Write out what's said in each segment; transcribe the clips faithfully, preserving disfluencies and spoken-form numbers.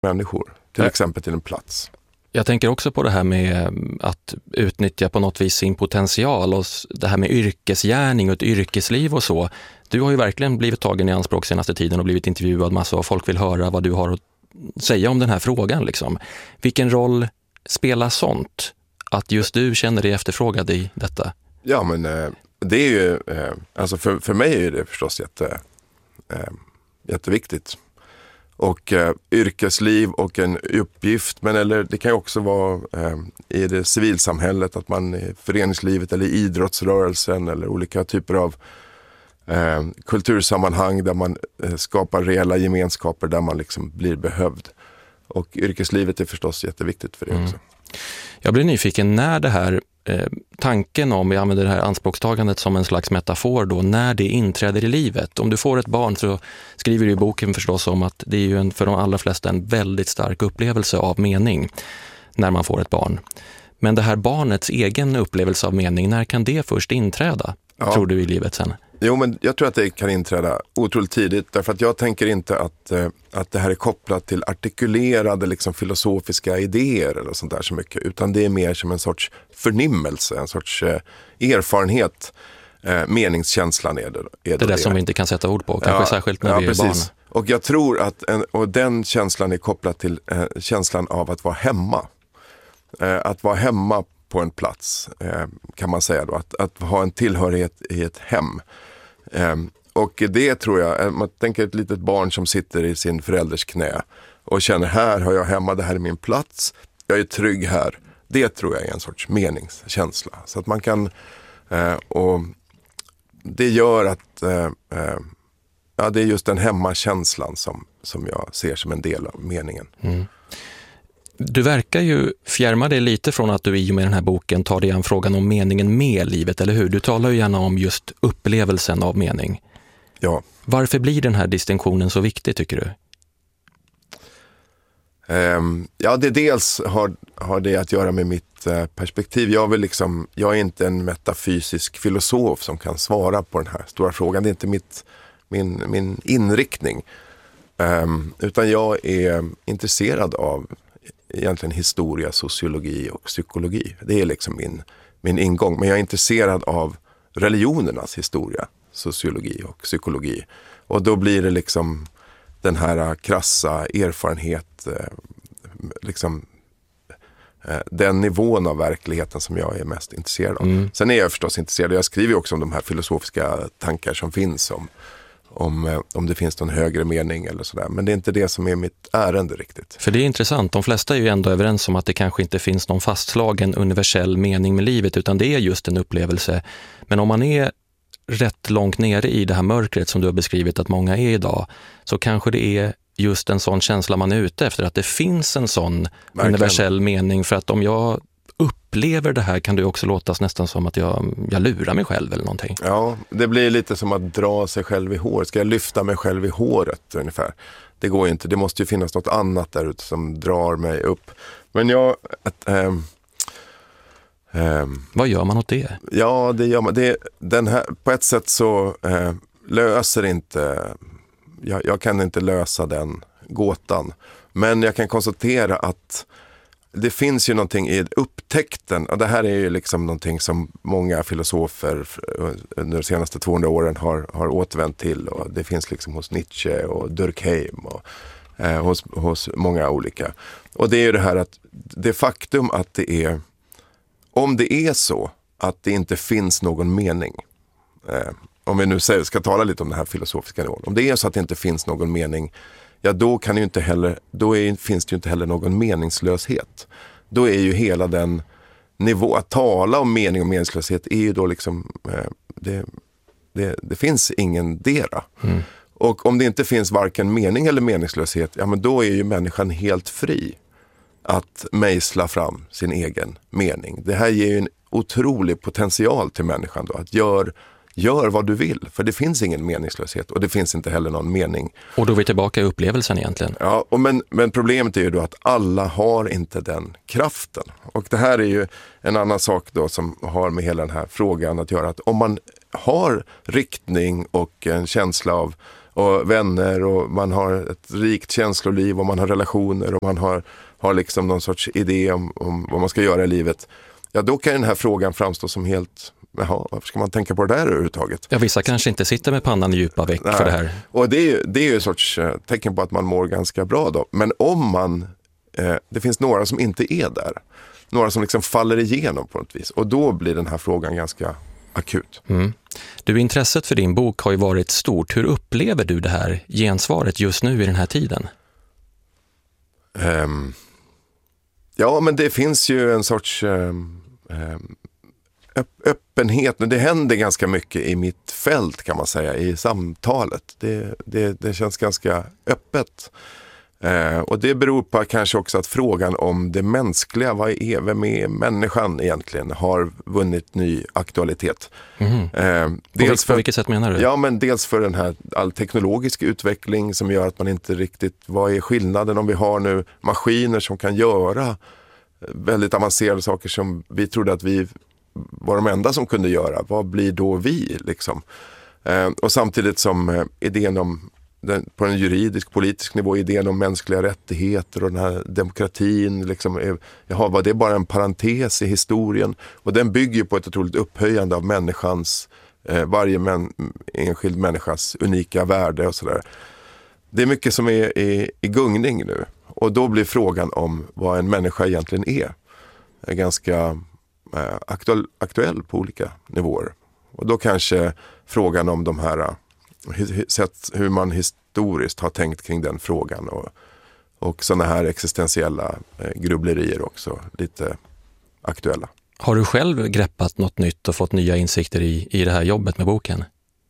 människor, till exempel till en plats. Jag tänker också på det här med att utnyttja på något vis sin potential och det här med yrkesgärning och ett yrkesliv och så. Du har ju verkligen blivit tagen i anspråk senaste tiden och blivit intervjuad massa och folk vill höra vad du har att säga om den här frågan. Liksom. Vilken roll spelar sånt? Att just du känner dig efterfrågad i detta? Ja, men eh, det är ju, eh, alltså för, för mig är det förstås jätte, eh, jätteviktigt. Och eh, yrkesliv och en uppgift, men eller det kan ju också vara eh, i det civilsamhället, att man i föreningslivet eller idrottsrörelsen eller olika typer av eh, kultursammanhang där man eh, skapar reella gemenskaper där man liksom blir behövd. Och yrkeslivet är förstås jätteviktigt för det också. Mm. Jag blir nyfiken när det här eh, tanken om, vi använder det här anspråkstagandet som en slags metafor då, när det inträder i livet. Om du får ett barn så skriver du i boken förstås om att det är ju en, för de allra flesta en väldigt stark upplevelse av mening när man får ett barn. Men det här barnets egen upplevelse av mening, när kan det först inträda, ja. tror du, i livet sen? Jo, men jag tror att det kan inträda otroligt tidigt, därför att jag tänker inte att, eh, att det här är kopplat till artikulerade liksom, filosofiska idéer eller sånt där så mycket, utan det är mer som en sorts förnimmelse, en sorts eh, erfarenhet, eh, meningskänslan är det. Är det, det där det. som vi inte kan sätta ord på, kanske ja, särskilt när ja, vi är precis. barn. Och jag tror att en, och den känslan är kopplad till eh, känslan av att vara hemma. Eh, att vara hemma på en plats, eh, kan man säga då, att, att ha en tillhörighet i ett hem. Um, och det tror jag, man tänker ett litet barn som sitter i sin förälders knä och känner, här har jag hemma, det här är min plats, jag är trygg här. Det tror jag är en sorts meningskänsla. Så att man kan, uh, och det gör att uh, uh, ja, det är just den hemmakänslan som, som jag ser som en del av meningen. Mm. Du verkar ju fjärma dig lite från att du i och med den här boken tar dig an frågan om meningen med livet, eller hur? Du talar ju gärna om just upplevelsen av mening. Ja. Varför blir den här distinktionen så viktig, tycker du? Um, ja, det dels har, har det att göra med mitt uh, perspektiv. Jag, vill liksom, jag är inte en metafysisk filosof som kan svara på den här stora frågan. Det är inte mitt, min, min inriktning. Um, utan jag är intresserad av egentligen historia, sociologi och psykologi. Det är liksom min, min ingång. Men jag är intresserad av religionernas historia, sociologi och psykologi. Och då blir det liksom den här krassa erfarenhet, liksom den nivån av verkligheten som jag är mest intresserad av. Mm. Sen är jag förstås intresserad, jag skriver också om de här filosofiska tankar som finns om Om, om det finns någon högre mening eller sådär. Men det är inte det som är mitt ärende riktigt. För det är intressant. De flesta är ju ändå överens om att det kanske inte finns någon fastslagen universell mening med livet, utan det är just en upplevelse. Men om man är rätt långt nere i det här mörkret som du har beskrivit att många är idag, så kanske det är just en sån känsla man är ute efter, att det finns en sån Verkligen. universell mening. För att om jag upplever det här kan det också låtas nästan som att jag, jag lurar mig själv eller någonting. Ja, det blir lite som att dra sig själv i hår. Ska jag lyfta mig själv i håret ungefär? Det går ju inte. Det måste ju finnas något annat där ute som drar mig upp. Men jag... Att, ähm, ähm, Vad gör man åt det? Ja, det gör man. Det, den här, på ett sätt så äh, löser inte... Jag, jag kan inte lösa den gåtan. Men jag kan konstatera att det finns ju någonting i upptäckten, och det här är ju liksom någonting som många filosofer under de senaste tvåhundra åren har, har återvänt till, och det finns liksom hos Nietzsche och Durkheim och eh, hos, hos många olika. Och det är ju det här att det faktum att det är, om det är så att det inte finns någon mening, eh, om vi nu säger, ska tala lite om den här filosofiska nivån, om det är så att det inte finns någon mening, ja då kan ju inte heller, då är, finns det ju inte heller någon meningslöshet. Då är ju hela den nivå, att tala om mening och meningslöshet är ju då liksom, eh, det, det, det finns ingen dera. Mm. Och om det inte finns varken mening eller meningslöshet, ja men då är ju människan helt fri att mejsla fram sin egen mening. Det här ger ju en otrolig potential till människan då, att gör Gör vad du vill, för det finns ingen meningslöshet och det finns inte heller någon mening. Och då är vi tillbaka i upplevelsen egentligen. Ja, och men, men problemet är ju då att alla har inte den kraften. Och det här är ju en annan sak då som har med hela den här frågan att göra. Att om man har riktning och en känsla av, och vänner och man har ett rikt känsloliv och man har relationer och man har, har liksom någon sorts idé om, om vad man ska göra i livet. Ja, då kan den här frågan framstå som helt, jaha, varför ska man tänka på det där överhuvudtaget? Ja, vissa kanske inte sitter med pannan i djupa veck för det här. Och det är ju, det är ju ett sorts eh, tecken på att man mår ganska bra då. Men om man, eh, det finns några som inte är där. Några som liksom faller igenom på något vis. Och då blir den här frågan ganska akut. Mm. Du, intresset för din bok har ju varit stort. Hur upplever du det här gensvaret just nu i den här tiden? Um, ja, men det finns ju en sorts um, um, öppenhet. Det händer ganska mycket i mitt fält kan man säga, i samtalet. Det, det, det känns ganska öppet. Eh, och det beror på kanske också att frågan om det mänskliga, vad är, vem är människan egentligen, har vunnit ny aktualitet. Mm. Eh, dels på, på vilket sätt menar du? Ja, men dels för den här all teknologisk utveckling som gör att man inte riktigt, vad är skillnaden om vi har nu maskiner som kan göra väldigt avancerade saker som vi trodde att vi var de enda som kunde göra. Vad blir då vi liksom? Eh, och samtidigt som eh, idén om den, på en juridisk, politisk nivå, idén om mänskliga rättigheter och den här demokratin, liksom, är, jaha, var det bara en parentes i historien? Och den bygger på ett otroligt upphöjande av människans, eh, varje män, enskild människas unika värde och sådär. Det är mycket som är i, i gungning nu. Och då blir frågan om vad en människa egentligen är, är ganska eh, aktuell, aktuell på olika nivåer. Och då kanske frågan om de här sätt hur man historiskt har tänkt kring den frågan och, och sådana här existentiella eh, grubblerier också lite aktuella. Har du själv greppat något nytt och fått nya insikter i, i det här jobbet med boken?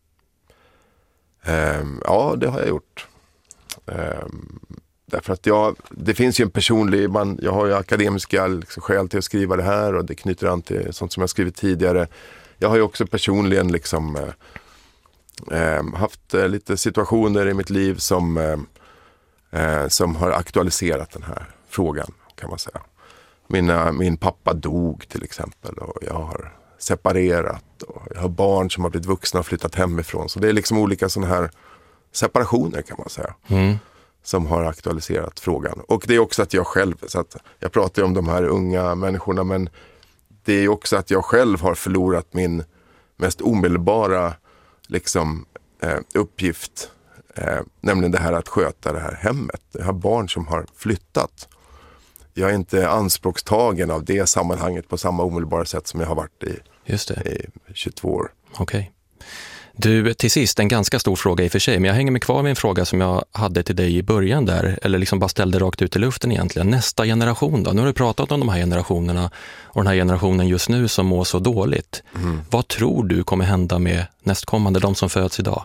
Eh, ja, det har jag gjort. Eh, därför att jag, det finns ju en personlig, man, jag har ju akademiska liksom, skäl till att skriva det här och det knyter an till sånt som jag skrivit tidigare. Jag har ju också personligen liksom eh, Eh, haft eh, lite situationer i mitt liv som, eh, eh, som har aktualiserat den här frågan kan man säga. Mina, min pappa dog till exempel och jag har separerat och jag har barn som har blivit vuxna och flyttat hemifrån. Så det är liksom olika sådana här separationer kan man säga mm. som har aktualiserat frågan. Och det är också att jag själv, så att jag pratar ju om de här unga människorna, men det är också att jag själv har förlorat min mest omedelbara liksom, eh, uppgift, eh, nämligen det här att sköta det här hemmet. Jag har barn som har flyttat. Jag är inte anspråkstagen av det sammanhanget på samma omedelbara sätt som jag har varit i, Just det. i tjugotvå år. Okej. Okay. Du, till sist, en ganska stor fråga i och för sig, men jag hänger mig kvar med en fråga som jag hade till dig i början där, eller liksom bara ställde rakt ut i luften egentligen. Nästa generation då? Nu har du pratat om de här generationerna och den här generationen just nu som mår så dåligt. Mm. Vad tror du kommer hända med nästkommande, de som föds idag?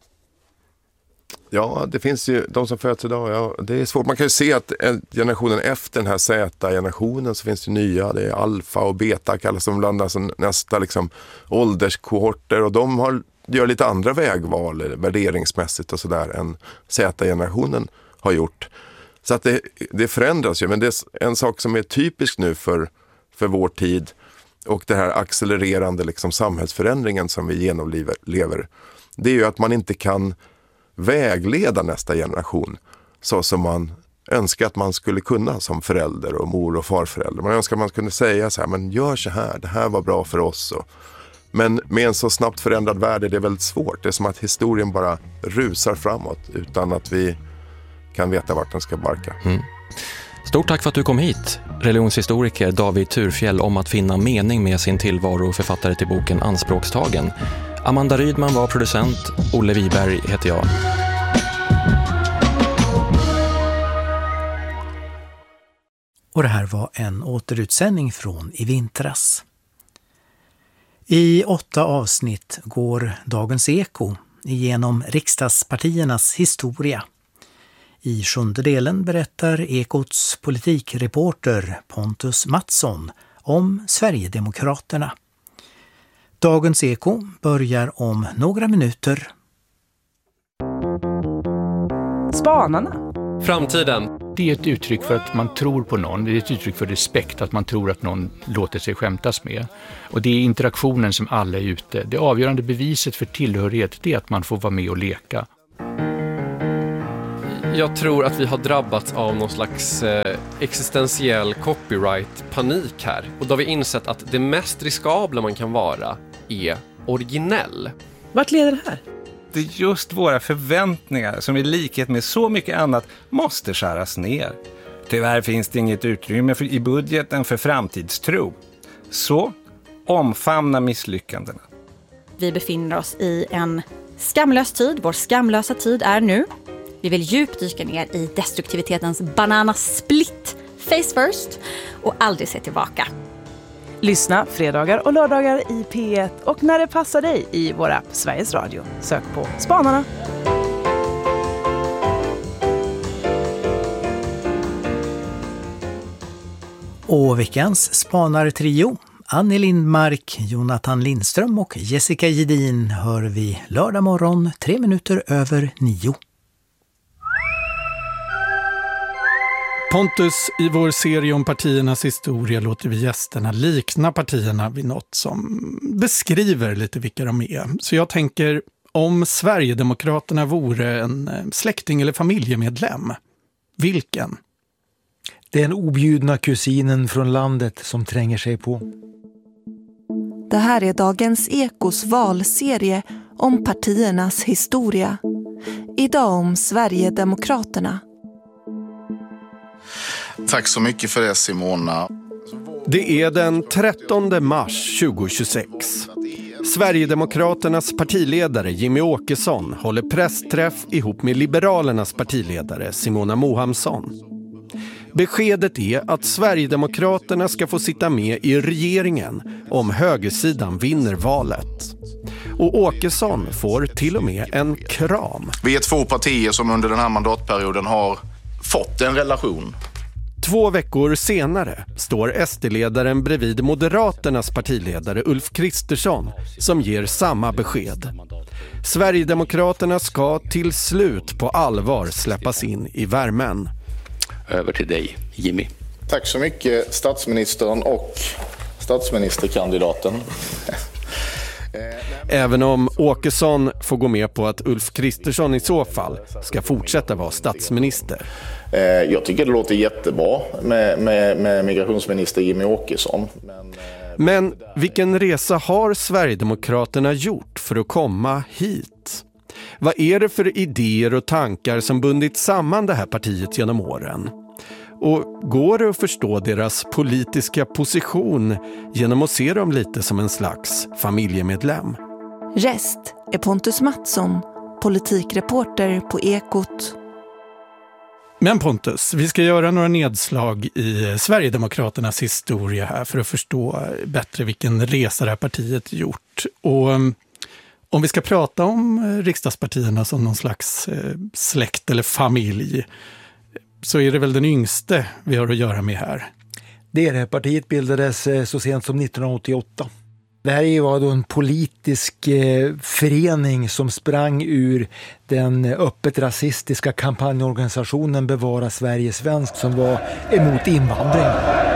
Ja, det finns ju de som föds idag, ja, det är svårt. Man kan ju se att generationen efter den här Z-generationen så finns det nya, det är alfa och beta kallas de bland alltså nästa liksom ålderskohorter och de har gör lite andra vägval värderingsmässigt och sådär än Z-generationen har gjort. Så att det, det förändras ju, men det är en sak som är typisk nu för, för vår tid och det här accelererande liksom samhällsförändringen som vi genomlever, det är ju att man inte kan vägleda nästa generation så som man önskar att man skulle kunna som förälder och mor- och farförälder. Man önskar att man kunde säga så här, men gör så här, det här var bra för oss och men med en så snabbt förändrad värld är det väldigt svårt. Det är som att historien bara rusar framåt utan att vi kan veta vart den ska barka. Mm. Stort tack för att du kom hit. Religionshistoriker David Thurfjell om att finna mening med sin tillvaro, författare till boken Anspråkstagen. Amanda Rydman var producent, Olle Wiberg heter jag. Och det här var en återutsändning från i vintras. I åtta avsnitt går Dagens Eko igenom riksdagspartiernas historia. I sjunde delen berättar Ekots politikreporter Pontus Mattsson om Sverigedemokraterna. Dagens Eko börjar om några minuter. Spanarna. Framtiden. Det är ett uttryck för att man tror på någon. Det är ett uttryck för respekt, att man tror att någon låter sig skämtas med. Och det är interaktionen som alla är ute. Det avgörande beviset för tillhörighet, det är att man får vara med och leka. Jag tror att vi har drabbats av någon slags eh, existentiell copyright-panik här. Och då har vi insett att det mest riskabla man kan vara är originell. Vart leder det här? Det är just våra förväntningar som i likhet med så mycket annat måste skäras ner. Tyvärr finns det inget utrymme för, i budgeten för framtidstro. Så omfamna misslyckandena. Vi befinner oss i en skamlös tid. Vår skamlösa tid är nu. Vi vill djupdyka ner i destruktivitetens bananasplit, face first, och aldrig se tillbaka. Lyssna fredagar och lördagar i P ett och när det passar dig i vår app Sveriges Radio. Sök på Spanarna. Och veckans spanartrio, Annie Lindmark, Jonathan Lindström och Jessica Gedin, hör vi lördag morgon tre minuter över nio. Pontus, i vår serie om partiernas historia låter vi gästerna likna partierna vid något som beskriver lite vilka de är. Så jag tänker, om Sverigedemokraterna vore en släkting eller familjemedlem, vilken? Den objudna kusinen från landet som tränger sig på. Det här är Dagens Ekos valserie om partiernas historia. Idag om Sverigedemokraterna. Tack så mycket för det, Simona. Det är den trettonde mars tjugohundratjugosex. Sverigedemokraternas partiledare Jimmie Åkesson håller pressträff ihop med Liberalernas partiledare Simona Mohamsson. Beskedet är att Sverigedemokraterna ska få sitta med i regeringen om högersidan vinner valet. Och Åkesson får till och med en kram. Vi är två partier som under den här mandatperioden har fått en relation. Två veckor senare står S D-ledaren bredvid Moderaternas partiledare Ulf Kristersson som ger samma besked. Sverigedemokraterna ska till slut på allvar släppas in i värmen. Över till dig, Jimmy. Tack så mycket, statsministern och statsministerkandidaten. Även om Åkesson får gå med på att Ulf Kristersson i så fall ska fortsätta vara statsminister. Jag tycker det låter jättebra med, med, med migrationsminister Jimmie Åkesson. Men, Men vilken resa har Sverigedemokraterna gjort för att komma hit? Vad är det för idéer och tankar som bundit samman det här partiet genom åren? Och går det att förstå deras politiska position genom att se dem lite som en slags familjemedlem? Rest är Pontus Mattsson, politikreporter på Ekot. Men Pontus, vi ska göra några nedslag i Sverigedemokraternas historia här för att förstå bättre vilken resa det här partiet gjort. Och om vi ska prata om riksdagspartierna som någon slags släkt eller familj, så är det väl den yngste vi har att göra med här. Det är det. Partiet bildades så sent som nittonhundraåttioåtta. Det här är då en politisk eh, förening som sprang ur den öppet rasistiska kampanjorganisationen Bevara Sverige svensk som var emot invandring.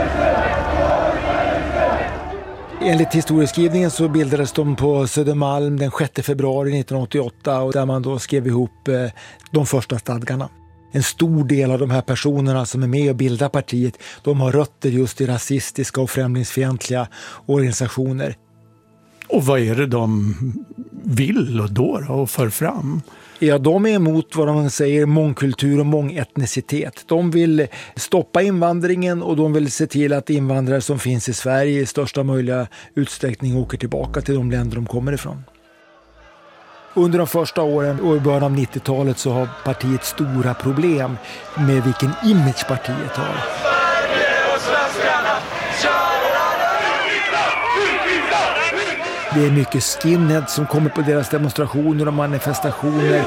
Enligt historieskrivningen så bildades de på Södermalm den sjätte februari nittonhundraåttioåtta och där man då skrev ihop eh, de första stadgarna. En stor del av de här personerna som är med och bildar partiet, de har rötter just i rasistiska och främlingsfientliga organisationer. Och vad är det de vill och då och för fram? Ja, de är emot vad de säger mångkultur och mångetnicitet. De vill stoppa invandringen och de vill se till att invandrare som finns i Sverige i största möjliga utsträckning åker tillbaka till de länder de kommer ifrån. Under de första åren och i början av nittiotalet så har partiet stora problem med vilken image partiet har. Det är mycket skinhead som kommer på deras demonstrationer och manifestationer.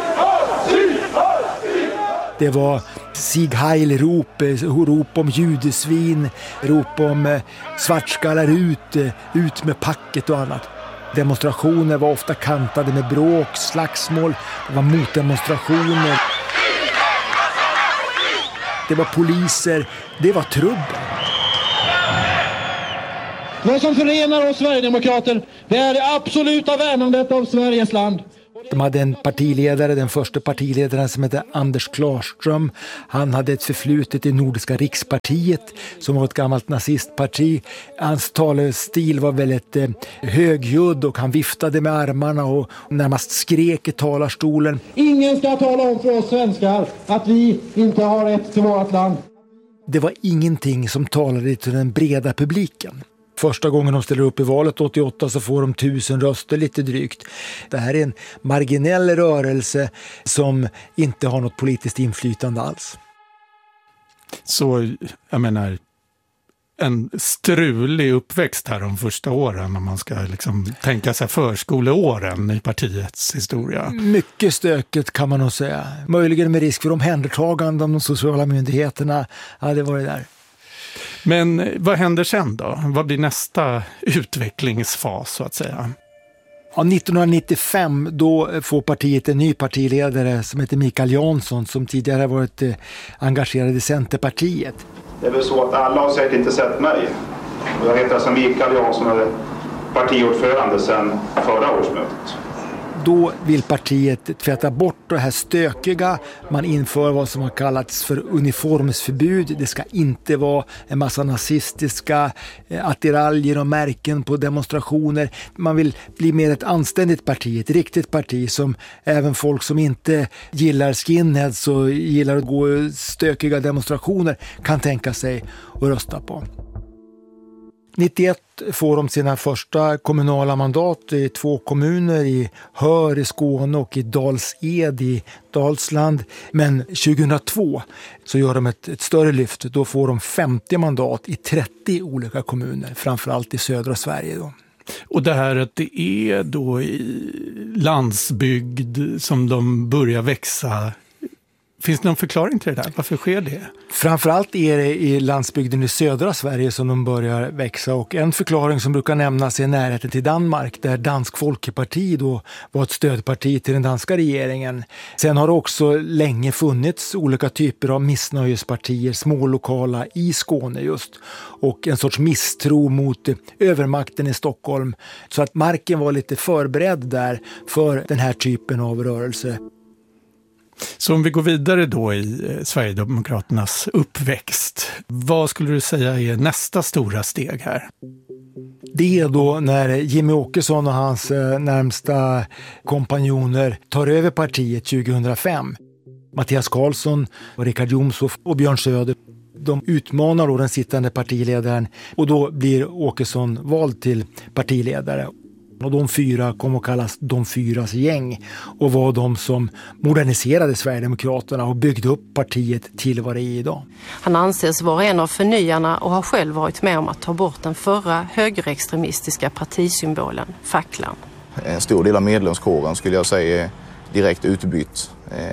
Det var Sieg Heil-rop, rop om judesvin, rop om svartskallar ut, ut med packet och annat. Demonstrationer var ofta kantade med bråk, slagsmål, det var motdemonstrationer. Det var poliser, det var trubbel. Vad som förenar oss Sverigedemokrater, det är det absoluta värnandet av Sveriges land. De hade en partiledare, den första partiledaren som hette Anders Klarström. Han hade ett förflutet i Nordiska rikspartiet som var ett gammalt nazistparti. Hans talestil var väldigt eh, högljudd och han viftade med armarna och närmast skrek i talarstolen. Ingen ska tala om för oss svenskar att vi inte har rätt till vårt land. Det var ingenting som talade till den breda publiken. Första gången de ställer upp i valet åttioåtta så får de tusen röster lite drygt. Det här är en marginell rörelse som inte har något politiskt inflytande alls. Så jag menar, en strulig uppväxt här de första åren om man ska liksom tänka sig förskoleåren i partiets historia. Mycket stökigt kan man nog säga. Möjligen med risk för omhändertagande om de sociala myndigheterna hade varit där. Men vad händer sen då? Vad blir nästa utvecklingsfas så att säga? Ja, nittonhundranittiofem då får partiet en ny partiledare som heter Mikael Jansson som tidigare varit eh, engagerad i Centerpartiet. Det är väl så att alla har säkert inte sett mig. Jag heter alltså Mikael Jansson och är partiordförande sedan förra årsmötet. Då vill partiet tvätta bort det här stökiga. Man inför vad som har kallats för uniformsförbud. Det ska inte vara en massa nazistiska attiraljer och märken på demonstrationer. Man vill bli mer ett anständigt parti, ett riktigt parti som även folk som inte gillar skinheads och gillar att gå stökiga demonstrationer kan tänka sig att rösta på. nittioett får de sina första kommunala mandat i två kommuner, i Hör i Skåne och i Dals-Ed i Dalsland. Men tjugohundratvå så gör de ett, ett större lyft. Då får de femtio mandat i trettio olika kommuner, framförallt i södra Sverige då. Och det här att det är då i landsbygd som de börjar växa. Finns det någon förklaring till det där? Varför sker det? Framförallt är det i landsbygden i södra Sverige som de börjar växa. Och en förklaring som brukar nämnas är närheten till Danmark där Dansk Folkeparti då var ett stödparti till den danska regeringen. Sen har det också länge funnits olika typer av missnöjespartier, smålokala i Skåne just. Och en sorts misstro mot övermakten i Stockholm. Så att marken var lite förberedd där för den här typen av rörelse. Så om vi går vidare då i Sverigedemokraternas uppväxt, vad skulle du säga är nästa stora steg här? Det är då när Jimmy Åkesson och hans närmsta kompanjoner tar över partiet tjugohundrafem. Mattias Karlsson, och Richard Jomshof och Björn Söder, de utmanar då den sittande partiledaren och då blir Åkesson vald till partiledare. Och de fyra kom att kallas de fyras gäng och var de som moderniserade Sverigedemokraterna och byggde upp partiet till vad det är idag. Han anses vara en av förnyarna och har själv varit med om att ta bort den förra högerextremistiska partisymbolen, facklan. En stor del av medlemskåren skulle jag säga är direkt utbytt.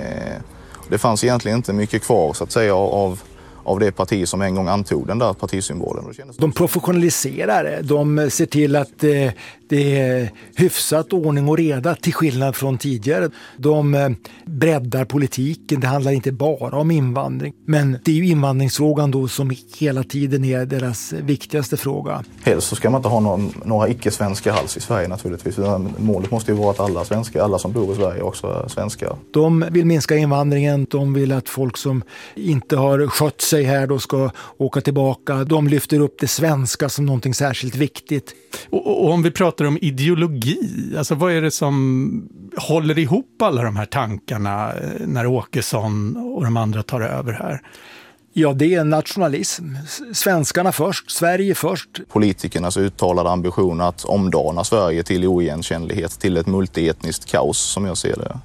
Det fanns egentligen inte mycket kvar så att säga av av det parti som en gång antog den där partisymbolen. De professionaliserar det. De ser till att eh, det är hyfsat ordning och reda till skillnad från tidigare. De eh, breddar politiken. Det handlar inte bara om invandring. Men det är ju invandringsfrågan då som hela tiden är deras viktigaste fråga. Helst så ska man inte ha någon, några icke-svenska alls i Sverige naturligtvis. Målet måste ju vara att alla svenskar, alla som bor i Sverige också är svenskar. De vill minska invandringen. De vill att folk som inte har skött sig här då ska åka tillbaka. De lyfter upp det svenska som någonting särskilt viktigt. Och, och om vi pratar om ideologi, alltså vad är det som håller ihop alla de här tankarna när Åkesson och de andra tar över här? Ja, det är nationalism. Svenskarna först, Sverige först. Politikernas uttalade ambition att omdana Sverige till oigenkännlighet, till ett multietniskt kaos som jag ser det.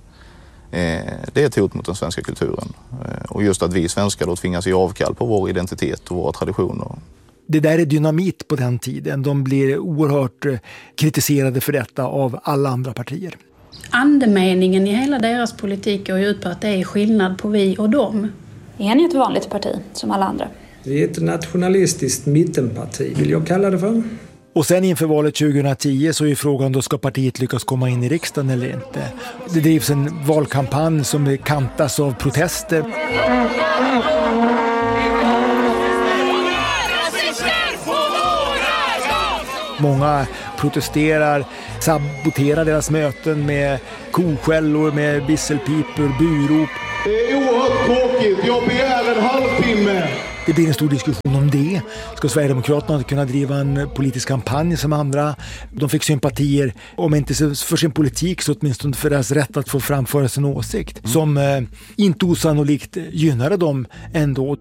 Det är ett hot mot den svenska kulturen. Och just att vi svenskar då tvingas ge avkall på vår identitet och våra traditioner. Det där är dynamit på den tiden. De blir oerhört kritiserade för detta av alla andra partier. Andemeningen i hela deras politik går ut på att det är skillnad på vi och dem. Är ni ett vanligt parti som alla andra? Det är ett nationalistiskt mittenparti, vill jag kalla det för. Och sen inför valet tjugohundratio så är frågan då ska partiet lyckas komma in i riksdagen eller inte. Det drivs en valkampanj som kantas av protester. Många protesterar, saboterar deras möten med koskällor, med visselpipor, burop. Det är oerhört tråkigt. Jag begär en halvtimme. Det blir en stor diskussion om det. Ska Sverigedemokraterna kunna driva en politisk kampanj som andra? De fick sympatier, om inte för sin politik så åtminstone för deras rätt att få framföra sin åsikt. Mm. Som eh, inte osannolikt gynnade dem ändå.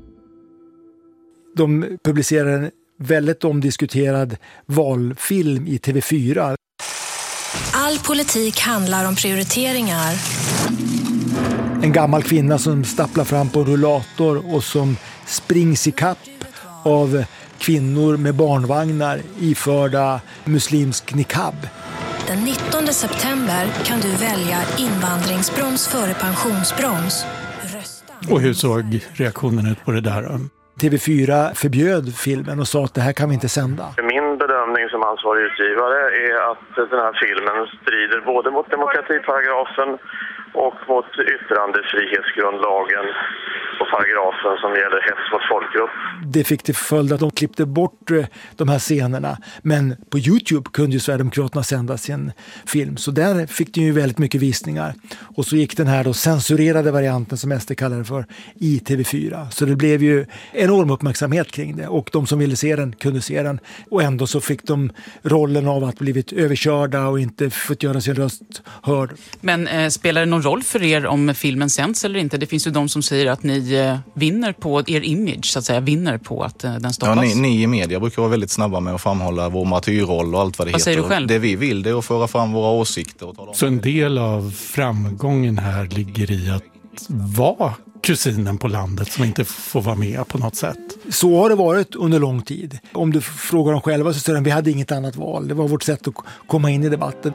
De publicerade en väldigt omdiskuterad valfilm i T V fyra. All politik handlar om prioriteringar. En gammal kvinna som stapplar fram på en rullator och som springs i kapp av kvinnor med barnvagnar iförda muslimsk niqab. Den nittonde september kan du välja invandringsbroms före pensionsbroms. Och hur såg reaktionen ut på det där? T V fyra förbjöd filmen och sa att det här kan vi inte sända. Min bedömning som ansvarig utgivare är att den här filmen strider både mot demokratiparagrafen och mot yttrandefrihetsgrundlagen och paragrafen som gäller hets mot folkgrupp. Det fick till följd att de klippte bort de här scenerna. Men på YouTube kunde ju Sverigedemokraterna sända sin film. Så där fick det ju väldigt mycket visningar. Och så gick den här då censurerade varianten som S D kallade för i T V fyra. Så det blev ju enorm uppmärksamhet kring det. Och de som ville se den kunde se den. Och ändå så fick de rollen av att blivit överkörda och inte fått göra sin röst hörd. Men eh, spelar det någon roll för er om filmen sänds eller inte? Det finns ju de som säger att ni eh, vinner på er image, så att säga, vinner på att eh, den stoppas. Ja, ni, ni i media brukar vara väldigt snabba med att framhålla vår martyrroll och allt vad det vad heter. Säger du själv? Det vi vill det är att föra fram våra åsikter. Och tala om så en del av framgången här ligger i att vara kusinen på landet som inte får vara med på något sätt. Så har det varit under lång tid. Om du frågar dem själva så säger de vi hade inget annat val. Det var vårt sätt att komma in i debatten.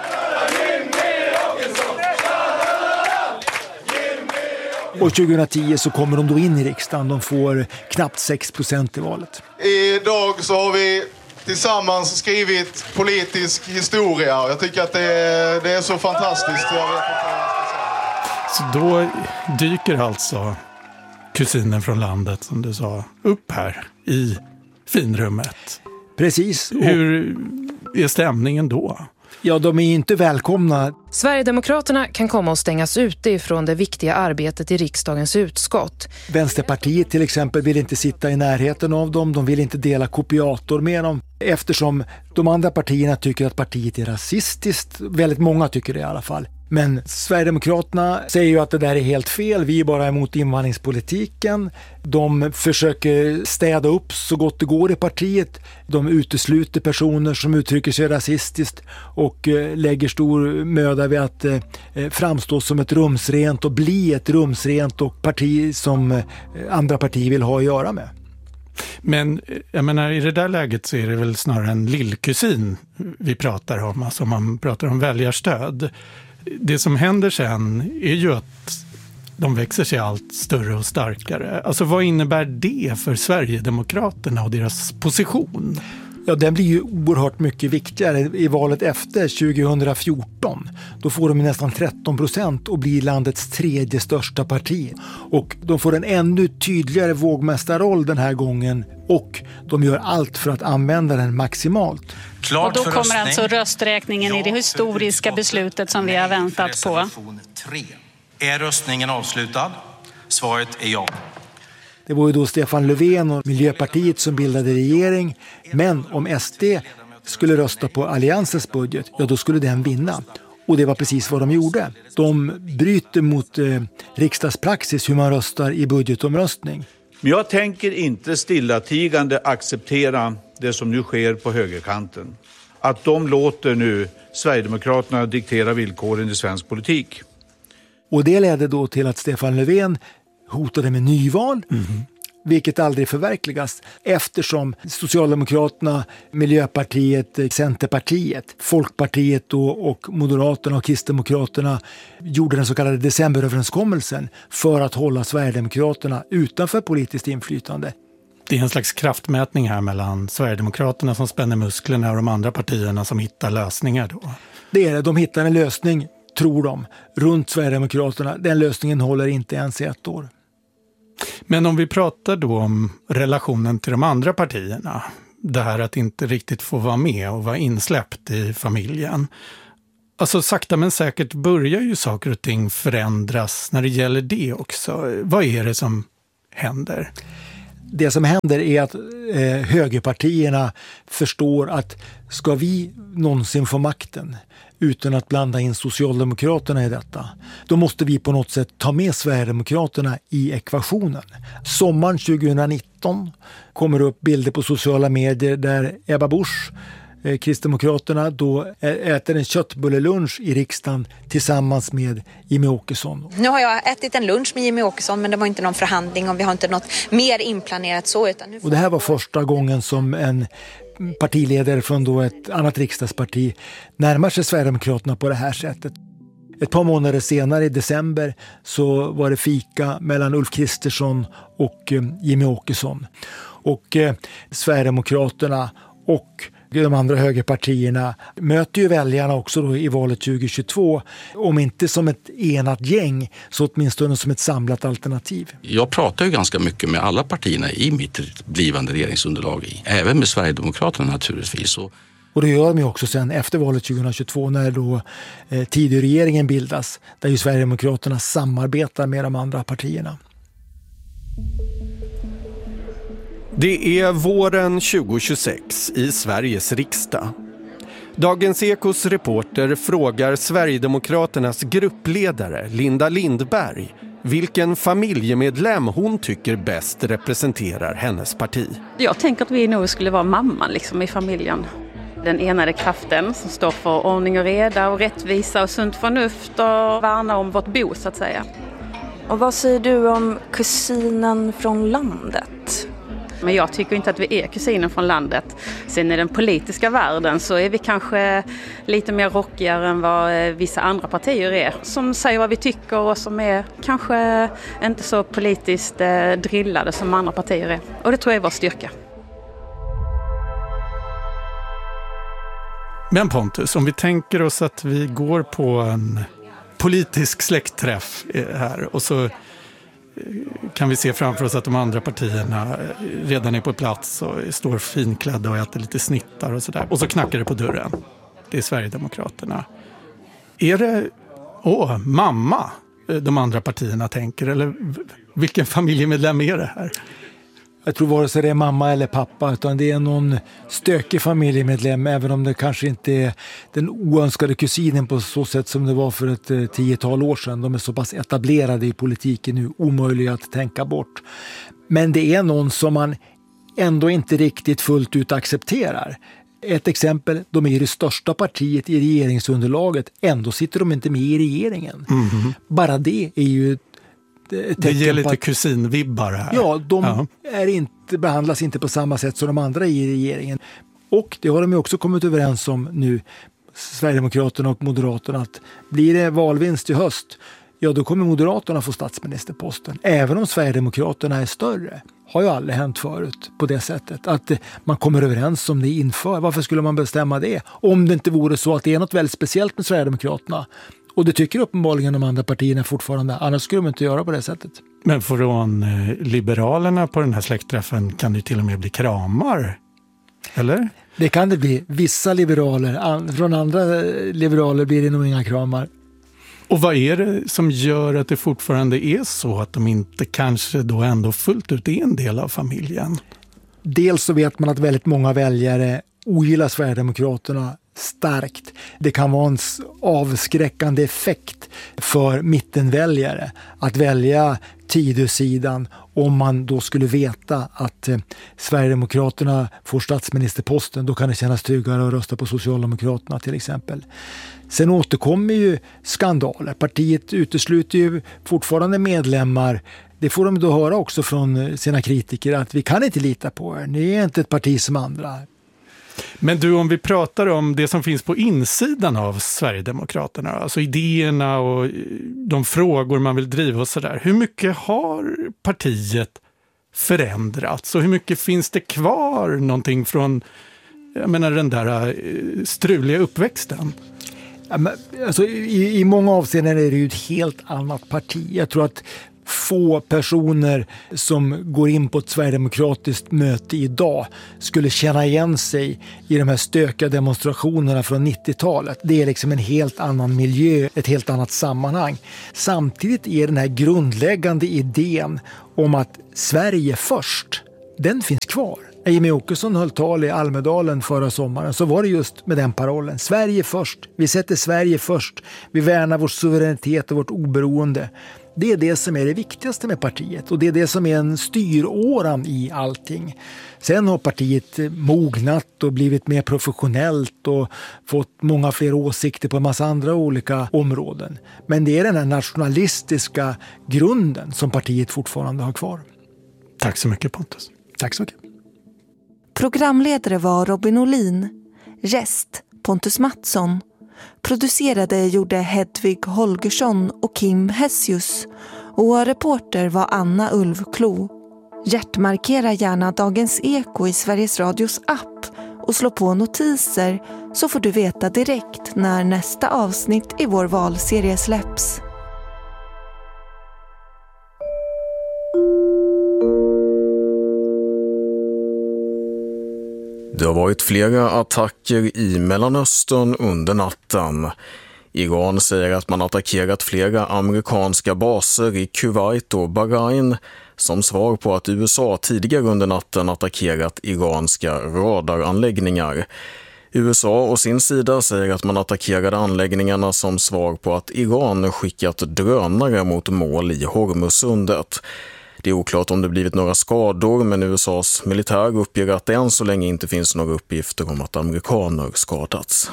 Och tjugohundratio så kommer de då in i riksdagen. De får knappt sex procent i valet. Idag så har vi tillsammans skrivit politisk historia. Jag tycker att det är, det är så fantastiskt. Jag vet inte vad jag ska säga. Så då dyker alltså kusinen från landet, som du sa, upp här i finrummet. Precis. Hur är stämningen då? Ja, de är inte välkomna. Sverigedemokraterna kan komma att stängas ute ifrån det viktiga arbetet i riksdagens utskott. Vänsterpartiet till exempel vill inte sitta i närheten av dem. De vill inte dela kopiator med dem. Eftersom de andra partierna tycker att partiet är rasistiskt. Väldigt många tycker det i alla fall. Men Sverigedemokraterna säger ju att det där är helt fel. Vi är bara emot invandringspolitiken. De försöker städa upp så gott det går i partiet. De utesluter personer som uttrycker sig rasistiskt och eh, lägger stor möda vid att eh, framstå som ett rumsrent och bli ett rumsrent och parti som eh, andra partier vill ha att göra med. Men jag menar, i det där läget så är det väl snarare en lillkusin vi pratar om. Alltså man pratar om väljarstöd. Det som händer sen är ju att de växer sig allt större och starkare. Alltså vad innebär det för Sverigedemokraterna och deras position? Ja, den blir ju oerhört mycket viktigare i valet efter tjugohundrafjorton. Då får de nästan tretton procent och blir landets tredje största parti. Och de får en ännu tydligare vågmästarroll den här gången och de gör allt för att använda den maximalt. Och då kommer alltså rösträkningen i det historiska beslutet som vi har väntat på. tre. Är röstningen avslutad? Svaret är ja. Det var ju då Stefan Löfven och Miljöpartiet som bildade regering. Men om S D skulle rösta på alliansens budget, ja då skulle den vinna. Och det var precis vad de gjorde. De bryter mot eh, riksdagspraxis hur man röstar i budgetomröstning. Men jag tänker inte stillatigande acceptera det som nu sker på högerkanten. Att de låter nu Sverigedemokraterna diktera villkoren i svensk politik. Och det ledde då till att Stefan Löfven hotade med nyval, mm. vilket aldrig förverkligas eftersom Socialdemokraterna, Miljöpartiet, Centerpartiet, Folkpartiet och, och Moderaterna och Kristdemokraterna gjorde den så kallade decemberöverenskommelsen för att hålla Sverigedemokraterna utanför politiskt inflytande. Det är en slags kraftmätning här mellan Sverigedemokraterna som spänner musklerna och de andra partierna som hittar lösningar då. Det är det, de hittar en lösning, tror de, runt Sverigedemokraterna. Den lösningen håller inte ens i ett år. Men om vi pratar då om relationen till de andra partierna, det här att inte riktigt få vara med och vara insläppt i familjen. Alltså sakta men säkert börjar ju saker och ting förändras när det gäller det också. Vad är det som händer? Det som händer är att eh, högerpartierna förstår att ska vi någonsin få makten utan att blanda in Socialdemokraterna i detta, då måste vi på något sätt ta med Sverigedemokraterna i ekvationen. Sommaren tjugonitton kommer upp bilder på sociala medier där Ebba Busch, eh, Kristdemokraterna, då äter en köttbullelunch i riksdagen tillsammans med Jimmie Åkesson. Nu har jag ätit en lunch med Jimmie Åkesson, men det var inte någon förhandling och vi har inte något mer inplanerat så. Utan nu och det här var första gången som en partiledare från då ett annat riksdagsparti närmar sig Sverigedemokraterna på det här sättet. Ett par månader senare i december så var det fika mellan Ulf Kristersson och eh, Jimmie Åkesson. Och eh, Sverigedemokraterna och de andra högerpartierna möter ju väljarna också då i valet tjugohundratjugotvå, om inte som ett enat gäng så åtminstone som ett samlat alternativ. Jag pratar ju ganska mycket med alla partierna i mitt blivande regeringsunderlag, även med Sverigedemokraterna naturligtvis. Och Och det gör de ju också sen efter valet tjugohundratjugotvå när då eh, Tidöregeringen bildas, där ju Sverigedemokraterna samarbetar med de andra partierna. Det är våren tjugohundratjugosex i Sveriges riksdag. Dagens Ekos reporter frågar Sverigedemokraternas gruppledare Linda Lindberg vilken familjemedlem hon tycker bäst representerar hennes parti. Jag tänker att vi nog skulle vara mamman liksom i familjen. Den enade kraften som står för ordning och reda och rättvisa och sunt förnuft och värna om vårt bo så att säga. Och vad säger du om kusinen från landet? Men jag tycker inte att vi är kusinen från landet. Sen i den politiska världen så är vi kanske lite mer rockigare än vad vissa andra partier är. Som säger vad vi tycker och som är kanske inte så politiskt drillade som andra partier är. Och det tror jag är vår styrka. Men Pontus, om vi tänker oss att vi går på en politisk släktträff här och så kan vi se framför oss att de andra partierna redan är på plats och står finklädda och äter lite snittar och sådär. Och så knackar det på dörren. Det är Sverigedemokraterna. Är det, åh, mamma de andra partierna tänker? Eller vilken familjemedlem är det här? Jag tror vare sig det är mamma eller pappa, utan det är någon stökig familjemedlem, även om det kanske inte är den oönskade kusinen på så sätt som det var för ett eh, tiotal år sedan. De är så pass etablerade i politiken nu, omöjliga att tänka bort. Men det är någon som man ändå inte riktigt fullt ut accepterar. Ett exempel, de är det största partiet i regeringsunderlaget, ändå sitter de inte med i regeringen. Mm-hmm. Bara det är ju det ger lite att, kusinvibbar här. Ja, de ja. Är inte, behandlas inte på samma sätt som de andra i regeringen. Och det har de ju också kommit överens om nu, Sverigedemokraterna och Moderaterna, att blir det valvinst i höst, ja då kommer Moderaterna få statsministerposten. Även om Sverigedemokraterna är större. Har ju aldrig hänt förut på det sättet. Att man kommer överens om det inför. Varför skulle man bestämma det? Om det inte vore så att det är något väldigt speciellt med Sverigedemokraterna. Och det tycker uppenbarligen de andra partierna fortfarande. Annars skulle de inte göra på det sättet. Men från eh, Liberalerna på den här släktträffen kan det till och med bli kramar. Eller? Det kan det bli. Vissa liberaler. An- från andra liberaler blir det nog inga kramar. Och vad är det som gör att det fortfarande är så att de inte kanske då ändå fullt ut är en del av familjen? Dels så vet man att väldigt många väljare ogillar Sverigedemokraterna starkt. Det kan vara en avskräckande effekt för mittenväljare att välja Tidösidan om man då skulle veta att eh, Sverigedemokraterna får statsministerposten. Då kan det kännas tryggare att rösta på Socialdemokraterna till exempel. Sen återkommer ju skandaler. Partiet utesluter ju fortfarande medlemmar. Det får de då höra också från sina kritiker att vi kan inte lita på er. Ni är inte ett parti som andra. Men du, om vi pratar om det som finns på insidan av Sverigedemokraterna, alltså idéerna och de frågor man vill driva och sådär. Hur mycket har partiet förändrats och hur mycket finns det kvar någonting från, jag menar, den där struliga uppväxten? Ja, men, alltså, i, i många avseenden är det ju ett helt annat parti. Jag tror att få personer som går in på ett sverigedemokratiskt möte idag skulle känna igen sig i de här stökiga demonstrationerna från nittiotalet. Det är liksom en helt annan miljö, ett helt annat sammanhang. Samtidigt är den här grundläggande idén om att Sverige först, den finns kvar. När Jimmie Åkesson höll tal i Almedalen förra sommaren så var det just med den parollen. Sverige först. Vi sätter Sverige först. Vi värnar vår suveränitet och vårt oberoende. Det är det som är det viktigaste med partiet och det är det som är en styråran i allting. Sen har partiet mognat och blivit mer professionellt och fått många fler åsikter på en massa andra olika områden. Men det är den här nationalistiska grunden som partiet fortfarande har kvar. Tack så mycket, Pontus. Tack så mycket. Programledare var Robin Olin, gäst Pontus Mattsson, producerade gjorde Hedvig Holgersson och Kim Hessius och reporter var Anna Ulvklo. Hjärtmarkera gärna Dagens Eko i Sveriges Radios app och slå på notiser så får du veta direkt när nästa avsnitt i vår valserie släpps. Det har varit flera attacker i Mellanöstern under natten. Iran säger att man attackerat flera amerikanska baser i Kuwait och Bahrain som svar på att U S A tidigare under natten attackerat iranska radaranläggningar. U S A å sin sida säger att man attackerade anläggningarna som svar på att Iran skickat drönare mot mål i Hormuzsundet. Det är oklart om det blivit några skador, men U S A:s militär uppger att det än så länge inte finns några uppgifter om att amerikaner skadats.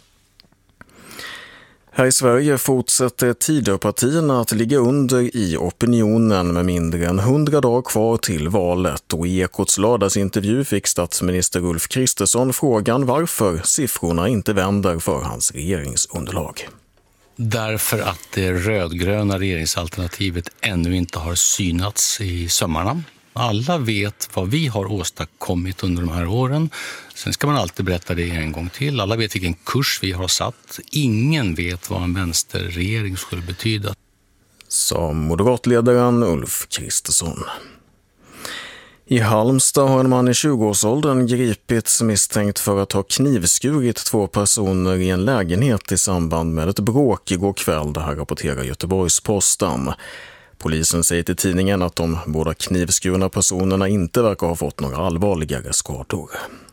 Här i Sverige fortsätter Tidöpartierna att ligga under i opinionen med mindre än hundra dagar kvar till valet, och i Ekots lördagsintervju fick statsminister Ulf Kristersson frågan varför siffrorna inte vänder för hans regeringsunderlag. Därför att det rödgröna regeringsalternativet ännu inte har synats i sömmarna. Alla vet vad vi har åstadkommit under de här åren. Sen ska man alltid berätta det en gång till. Alla vet vilken kurs vi har satt. Ingen vet vad en vänsterregering skulle betyda. Som moderatledaren Ulf Kristersson. I Halmstad har en man i tjugoårsåldern gripits misstänkt för att ha knivskurit två personer i en lägenhet i samband med ett bråk igår kväll, det här rapporterar Göteborgs-Posten. Polisen säger till tidningen att de båda knivskurna personerna inte verkar ha fått några allvarligare skador.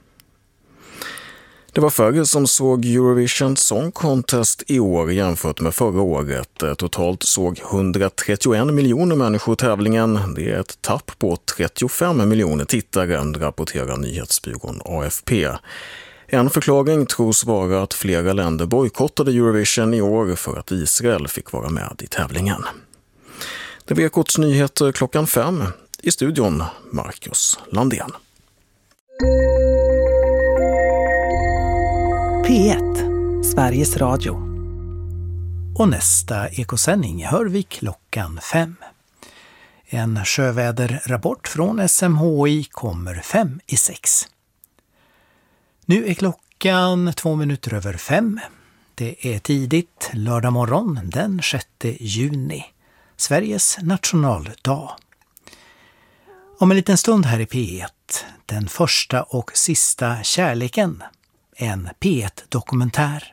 Det var färre som såg Eurovision Song Contest i år jämfört med förra året. Totalt såg hundratrettioen miljoner människor tävlingen. Det är ett tapp på trettiofem miljoner tittare, rapporterar nyhetsbyrån A F P. En förklaring tros vara att flera länder bojkottade Eurovision i år för att Israel fick vara med i tävlingen. Det var Ekots nyheter klockan fem. I studion Marcus Landén. P ett, Sveriges Radio. Och nästa ekosändning hör vi klockan fem. En sjöväderrapport från S M H I kommer fem i sex. Nu är klockan två minuter över fem. Det är tidigt lördag morgon den sjätte juni. Sveriges nationaldag. Om en liten stund här i P ett, den första och sista kärleken. En P ett-dokumentär.